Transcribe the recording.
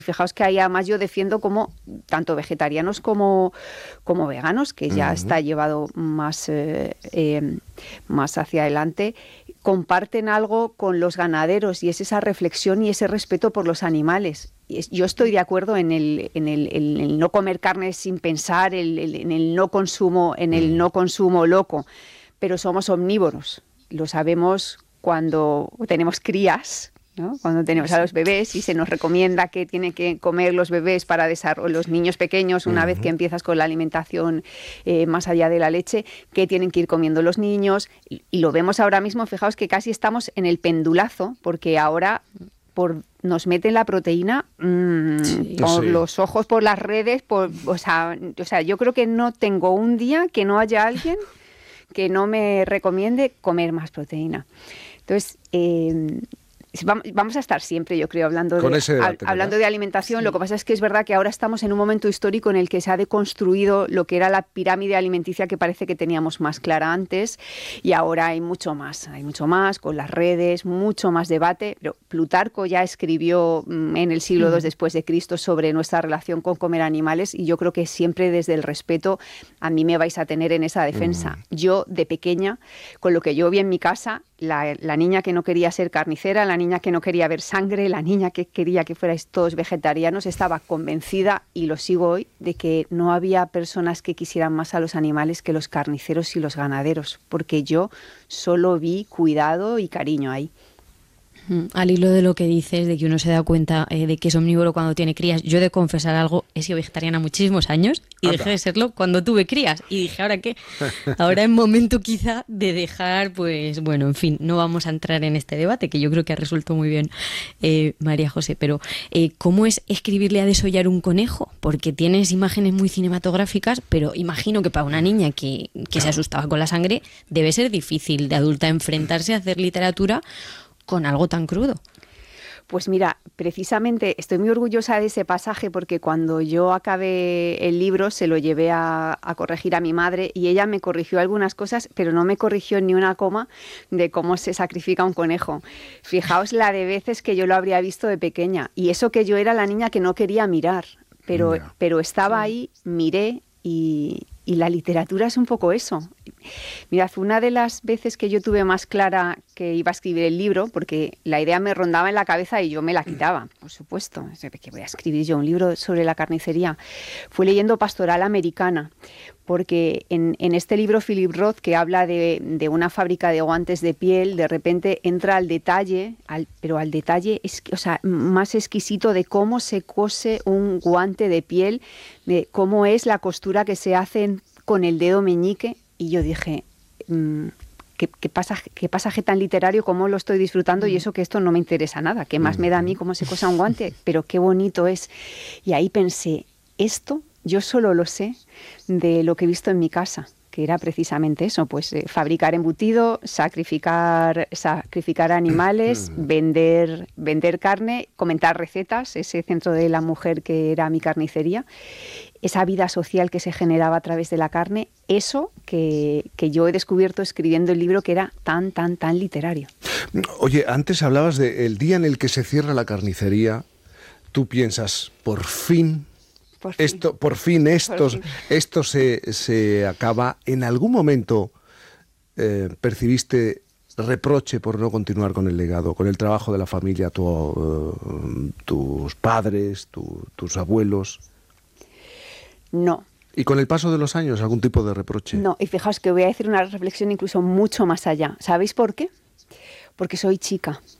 Fijaos que ahí además yo defiendo como tanto vegetarianos como veganos, que ya está llevado más hacia adelante, comparten algo con los ganaderos y es esa reflexión y ese respeto por los animales. Yo estoy de acuerdo en el no comer carne sin pensar, en el no consumo loco, pero somos omnívoros. Lo sabemos cuando tenemos crías, ¿no? Cuando tenemos a los bebés y se nos recomienda que tienen que comer los bebés para los niños pequeños, una vez que empiezas con la alimentación más allá de la leche, que tienen que ir comiendo los niños. Y lo vemos ahora mismo, fijaos que casi estamos en el pendulazo, porque ahora nos meten la proteína por los ojos, por las redes, o sea, yo creo que no tengo un día que no haya alguien que no me recomiende comer más proteína. Entonces, vamos a estar siempre, yo creo, hablando de alimentación. Sí. Lo que pasa es que es verdad que ahora estamos en un momento histórico en el que se ha deconstruido lo que era la pirámide alimenticia, que parece que teníamos más clara antes, y ahora hay mucho más con las redes, mucho más debate. Pero Plutarco ya escribió en el siglo II después de Cristo sobre nuestra relación con comer animales, y yo creo que siempre desde el respeto a mí me vais a tener en esa defensa. Yo, de pequeña, con lo que yo vi en mi casa, la niña que no quería ser carnicera, la niña que no quería ver sangre, la niña que quería que fuerais todos vegetarianos, estaba convencida, y lo sigo hoy, de que no había personas que quisieran más a los animales que los carniceros y los ganaderos, porque yo solo vi cuidado y cariño ahí. Al hilo de lo que dices, de que uno se da cuenta de que es omnívoro cuando tiene crías, yo he de confesar algo, he sido vegetariana muchísimos años y dejé de serlo cuando tuve crías. Y dije, ¿ahora qué? Ahora es momento quizá de dejar, pues bueno, en fin, no vamos a entrar en este debate, que yo creo que ha resuelto muy bien María José, pero ¿cómo es escribirle a desollar un conejo? Porque tienes imágenes muy cinematográficas, pero imagino que para una niña que se asustaba con la sangre, debe ser difícil de adulta enfrentarse a hacer literatura con algo tan crudo. Pues mira, precisamente estoy muy orgullosa de ese pasaje, porque cuando yo acabé el libro se lo llevé a corregir a mi madre, y ella me corrigió algunas cosas, pero no me corrigió ni una coma de cómo se sacrifica un conejo. Fijaos la de veces que yo lo habría visto de pequeña, y eso que yo era la niña que no quería mirar, pero estaba ahí, miré, y la literatura es un poco eso. Mirad, una de las veces que yo tuve más clara que iba a escribir el libro, porque la idea me rondaba en la cabeza y yo me la quitaba, por supuesto, que voy a escribir yo un libro sobre la carnicería, fue leyendo Pastoral Americana, porque en este libro Philip Roth, que habla de una fábrica de guantes de piel, de repente entra al detalle, pero al detalle más exquisito de cómo se cose un guante de piel, de cómo es la costura que se hace con el dedo meñique. Y yo dije, qué pasaje tan literario, cómo lo estoy disfrutando, y eso que esto no me interesa nada, qué más me da a mí cómo se cosa un guante, pero qué bonito es. Y ahí pensé, esto yo solo lo sé de lo que he visto en mi casa, que era precisamente eso, pues fabricar embutido, sacrificar animales, vender carne, comentar recetas, ese centro de la mujer que era mi carnicería, esa vida social que se generaba a través de la carne, eso que yo he descubierto escribiendo el libro, que era tan, tan, tan literario. Oye, antes hablabas del día en el que se cierra la carnicería. Tú piensas, por fin esto se acaba. ¿En algún momento percibiste reproche por no continuar con el legado, con el trabajo de la familia, tus padres, tus abuelos? No. ¿Y con el paso de los años algún tipo de reproche? No, y fijaos que voy a decir una reflexión incluso mucho más allá. ¿Sabéis por qué? Porque soy chica.